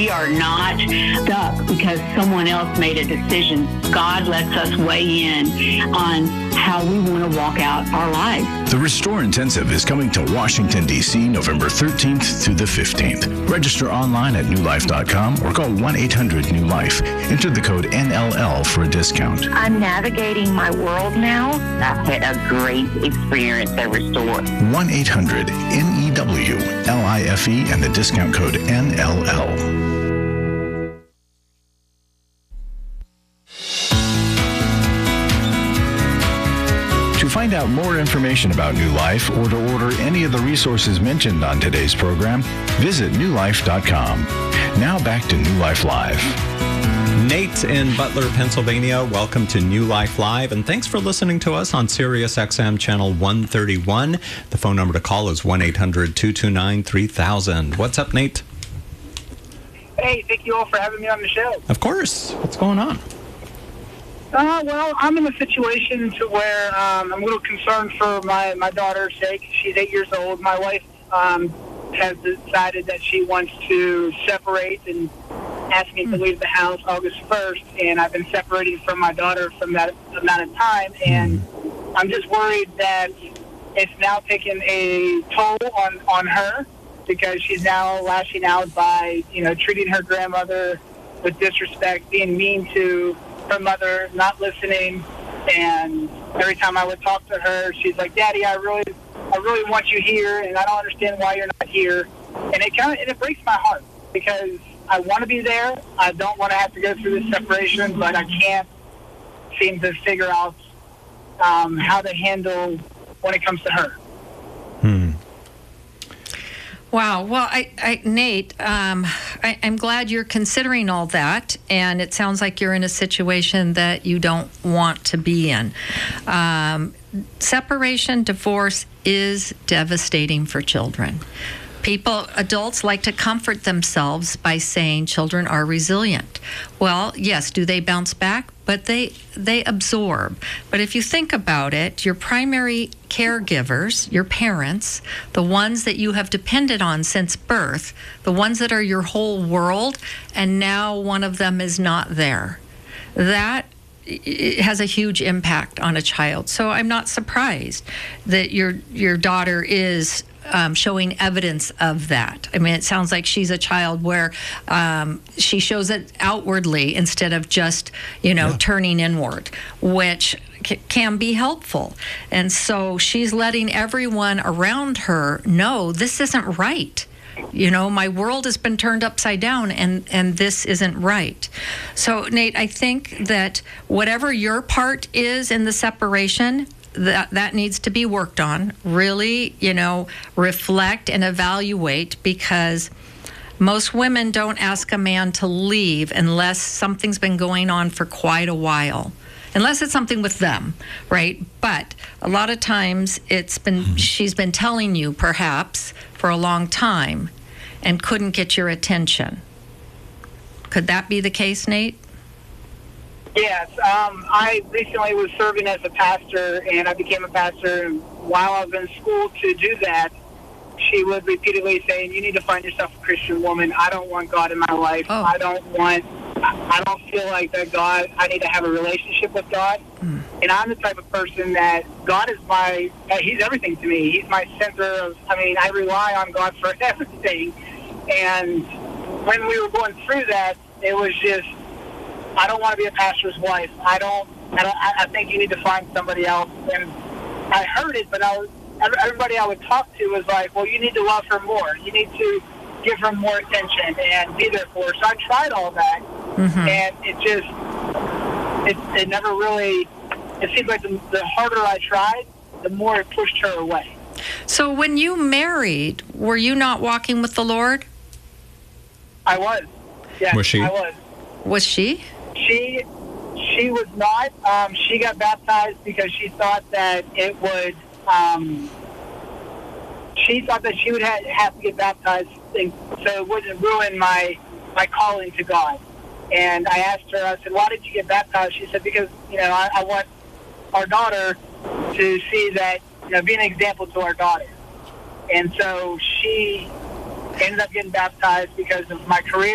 We are not stuck because someone else made a decision. God lets us weigh in on how we want to walk out our lives. The Restore Intensive is coming to Washington, D.C., November 13th through the 15th. Register online at newlife.com or call 1-800-NEW-LIFE. Enter the code NLL for a discount. I'm navigating my world now. I've had a great experience at Restore. 1-800-NEWLIFE and the discount code NLL. To find out more information about New Life or to order any of the resources mentioned on today's program, visit newlife.com. Now back to New Life Live. Nate in Butler, Pennsylvania, welcome to New Life Live, and thanks for listening to us on Sirius XM Channel 131. The phone number to call is 1-800-229-3000. What's up, Nate? Hey, thank you all for having me on the show. Of course. What's going on? Well, I'm in a situation to where I'm a little concerned for my daughter's sake. She's 8 years old. My wife has decided that she wants to separate and asked me to leave the house August 1st, and I've been separating from my daughter from that amount of time, and I'm just worried that it's now taken a toll on her because she's now lashing out by, treating her grandmother with disrespect, being mean to her mother, not listening, and every time I would talk to her, she's like, "Daddy, I really want you here, and I don't understand why you're not here," and it breaks my heart because I want to be there. I don't want to have to go through this separation, but I can't seem to figure out how to handle when it comes to her. Wow. Well, Nate, I'm glad you're considering all that, and it sounds like you're in a situation that you don't want to be in. Separation, divorce is devastating for children. Adults like to comfort themselves by saying children are resilient. Well, yes, do they bounce back? But they absorb. But if you think about it, your primary caregivers, your parents, the ones that you have depended on since birth, the ones that are your whole world, and now one of them is not there. That it has a huge impact on a child. So I'm not surprised that your daughter is showing evidence of that. I mean, it sounds like she's a child where she shows it outwardly instead of just, turning inward, which can be helpful. And so she's letting everyone around her know this isn't right. My world has been turned upside down, and this isn't right. So, Nate, I think that whatever your part is in the separation, that needs to be worked on. Really, reflect and evaluate, because most women don't ask a man to leave unless something's been going on for quite a while. Unless it's something with them, right? But a lot of times she's been telling you perhaps for a long time and couldn't get your attention. Could that be the case, Nate? Yes. I recently was serving as a pastor, and I became a pastor. And while I was in school to do that, she would repeatedly say, "You need to find yourself a Christian woman. I don't want God in my life. Oh. I don't feel like that God, I need to have a relationship with God." And I'm the type of person that God is he's everything to me. He's my center of, I rely on God for everything. And when we were going through that, it was just, I don't want to be a pastor's wife. I think you need to find somebody else. And I heard it, but everybody I would talk to was like, "Well, you need to love her more. You need to give her more attention and be there for her." So I tried all that, and it never really, it seemed like the harder I tried, the more it pushed her away. So when you married, were you not walking with the Lord? I was. Yeah, Was she? I was. Was she? She was not. She got baptized because she thought that it would, she thought that she would have to get baptized so it wouldn't ruin my calling to God. And I asked her, I said, "Why did you get baptized?" She said, "Because, I want our daughter to see that, be an example to our daughter." And so she ended up getting baptized because of my career.